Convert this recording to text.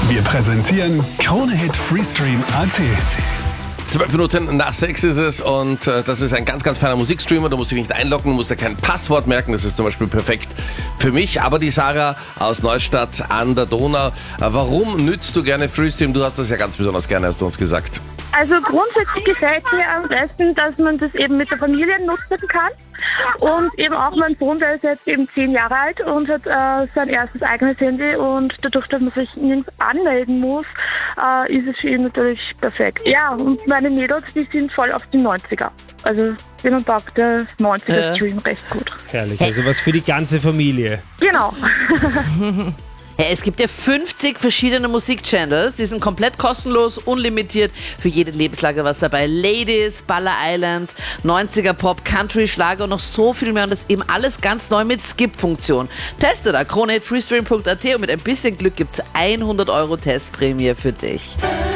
Wir präsentieren Krone-Hit Freestream AT. 12 Minuten nach 6 ist es und das ist ein ganz, ganz feiner Musikstreamer. Du musst dich nicht einloggen, du musst dir kein Passwort merken. Das ist zum Beispiel perfekt für mich. Aber die Sarah aus Neustadt an der Donau, warum nützt du gerne Freestream? Du hast das ja ganz besonders gerne, hast du uns gesagt. Also grundsätzlich gefällt mir am besten, dass man das eben mit der Familie nutzen kann. Und eben auch mein Sohn, der ist jetzt eben 10 Jahre alt und hat sein erstes eigenes Handy, und dadurch, dass man sich nirgends anmelden muss, ist es für ihn natürlich perfekt. Ja, und meine Mädels, die sind voll auf die 90er. Also denen taugt der 90er-Stream recht gut. Herrlich, also was für die ganze Familie. Genau. Ja, es gibt ja 50 verschiedene Musikchannels, die sind komplett kostenlos, unlimitiert, für jede Lebenslage was dabei. Ladies, Baller Island, 90er Pop, Country, Schlager und noch so viel mehr, und das eben alles ganz neu mit Skip-Funktion. Teste da, kronehitfreestream.at, und mit ein bisschen Glück gibt's 100 € Testprämie für dich.